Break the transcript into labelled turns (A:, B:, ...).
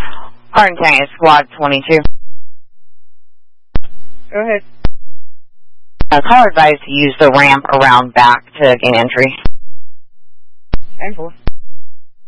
A: Hardin County Squad 22.
B: Go ahead.
A: Caller advised to use the ramp around back to gain entry.
B: And 4.